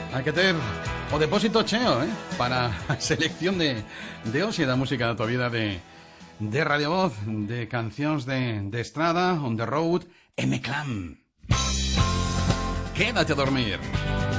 Hai que ter o depósito cheo, para a selección de hoxe da música da tua vida de Radio Voz, de cancións de estrada, on the road, e Meclán. Quédate a dormir.